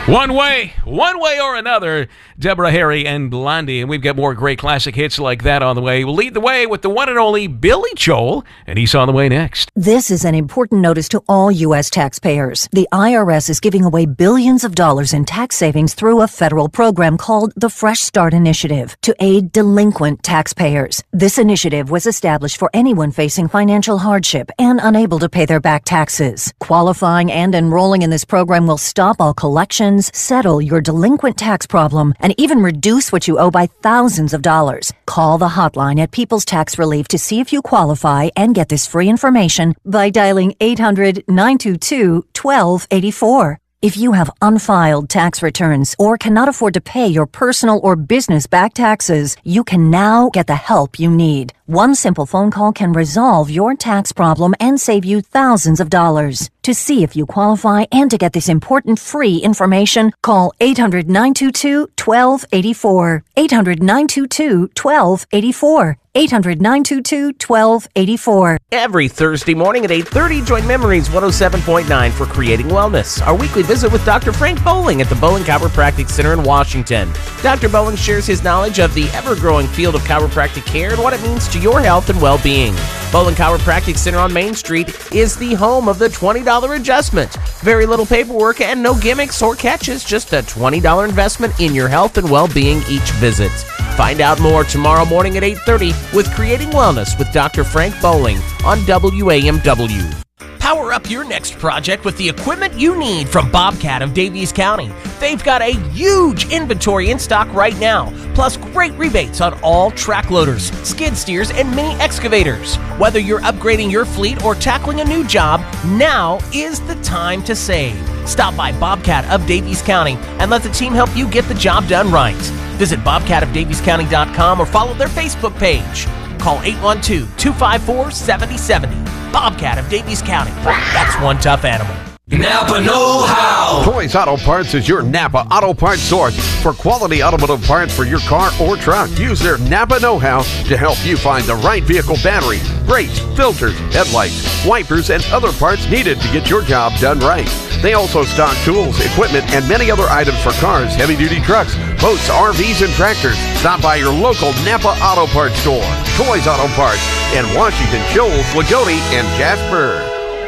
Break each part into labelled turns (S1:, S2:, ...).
S1: One way or another, Deborah Harry and Blondie, and we've got more great classic hits like that on the way. We'll lead the way with the one and only Billy Joel, and he's on the way next.
S2: This is an important notice to all U.S. taxpayers. The IRS is giving away billions of dollars in tax savings through a federal program called the Fresh Start Initiative to aid delinquent taxpayers. This initiative was established for anyone facing financial hardship and unable to pay their back taxes. Qualifying and enrolling in this program will stop all collections, settle your delinquent tax problem, and even reduce what you owe by thousands of dollars. Call the hotline at People's Tax Relief to see if you qualify and get this free information by dialing 800-922-1284. If you have unfiled tax returns or cannot afford to pay your personal or business back taxes, you can now get the help you need. One simple phone call can resolve your tax problem and save you thousands of dollars. To see if you qualify and to get this important free information, call 800-922-1284. 800-922-1284. 800-922-1284.
S3: Every Thursday morning at 8:30, join Memories 107.9 for Creating Wellness, our weekly visit with Dr. Frank Bowling at the Bowling Chiropractic Center in Washington. Dr. Bowling shares his knowledge of the ever-growing field of chiropractic care and what it means to your health and well-being. Bowling Chiropractic Center on Main Street is the home of the $20 adjustment. Very little paperwork and no gimmicks or catches, just a $20 investment in your health and well-being each visit. Find out more tomorrow morning at 8:30 with Creating Wellness with Dr. Frank Bowling on WAMW. Power up your next project with the equipment you need from Bobcat of Daviess County. They've got a huge inventory in stock right now, plus great rebates on all track loaders, skid steers, and mini excavators. Whether you're upgrading your fleet or tackling a new job, now is the time to save. Stop by Bobcat of Daviess County and let the team help you get the job done right. Visit bobcatofdaviesscounty.com or follow their Facebook page. Call 812-254-7070. Bobcat of Daviess County. That's one tough animal.
S4: Napa Know-How.
S5: Troy's Auto Parts is your Napa Auto Parts source for quality automotive parts for your car or truck. Use their Napa Know-How to help you find the right vehicle battery, brakes, filters, headlights, wipers, and other parts needed to get your job done right. They also stock tools, equipment, and many other items for cars, heavy-duty trucks, boats, RVs, and tractors. Stop by your local Napa Auto Parts store, Troy's Auto Parts, in Washington, Shoals, Lagodi, and Jasper.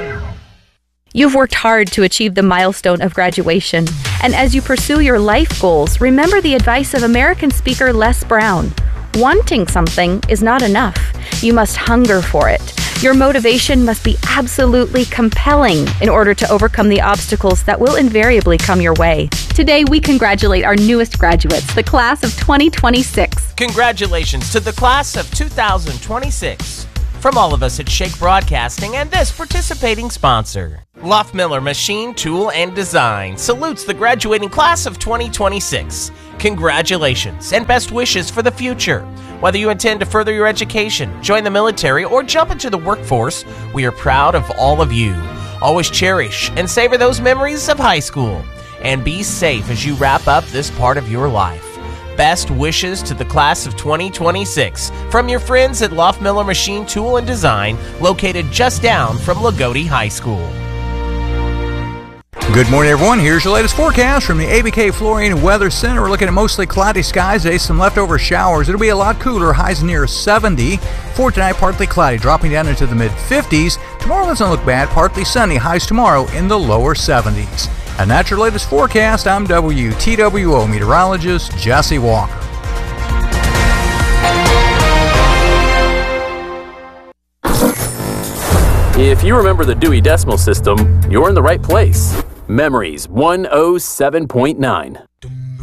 S6: You've worked hard to achieve the milestone of graduation, and as you pursue your life goals, remember the advice of American speaker Les Brown. Wanting something is not enough. You must hunger for it. Your motivation must be absolutely compelling in order to overcome the obstacles that will invariably come your way. Today, we congratulate our newest graduates, the class of 2026.
S3: Congratulations to the class of 2026. From all of us at Shake Broadcasting and this participating sponsor, Loftmiller Machine, Tool, and Design salutes the graduating class of 2026. Congratulations and best wishes for the future. Whether you intend to further your education, join the military, or jump into the workforce, we are proud of all of you. Always cherish and savor those memories of high school. And be safe as you wrap up this part of your life. Best wishes to the class of 2026 from your friends at Loftmiller Machine, Tool, and Design, located just down from Lagodi High School.
S7: Good morning, everyone. Here's your latest forecast from the ABK Flooring and Weather Center. We're looking at mostly cloudy skies today, some leftover showers. It'll be a lot cooler, highs near 70. For tonight, partly cloudy, dropping down into the mid-50s. Tomorrow doesn't look bad, partly sunny, highs tomorrow in the lower 70s. And that's your latest forecast. I'm WTWO meteorologist Jesse Walker.
S8: If you remember the Dewey Decimal System, you're in the right place. Memories 107.9.